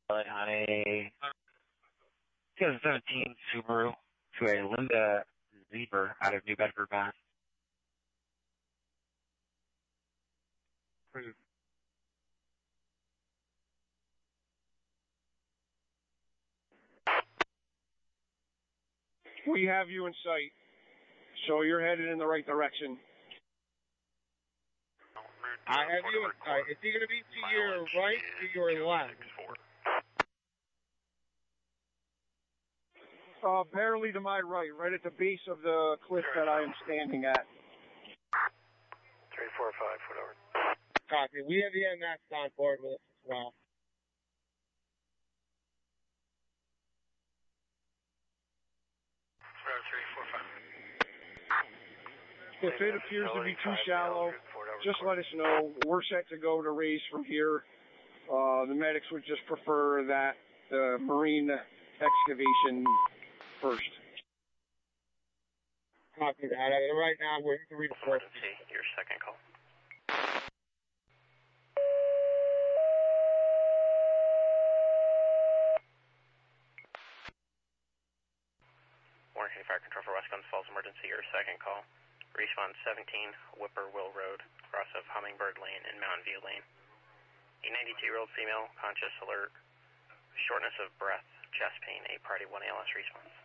on a 2017 Subaru to a Linda Zebra out of New Bedford, Mass. We have you in sight, so you're headed in the right direction. I have you in sight. Is he going to be to your right or your left? Barely to my right at the base of the cliff that I am standing at. 345, whatever. Copy. We have the NMAX on board with us as well. If it appears to be too shallow, just let us know. We're set to go to raise from here. The medics would just prefer that the marine excavation first. Copy that. Right now, we're to read Emergency, your second call. Warren County Fire Control for West Guns Falls Emergency, your second call. Respawn 17, Whippoorwill Road, cross of Hummingbird Lane and Mountain View Lane. A 92-year-old female, conscious, alert, shortness of breath, chest pain, a priority 1 ALS response.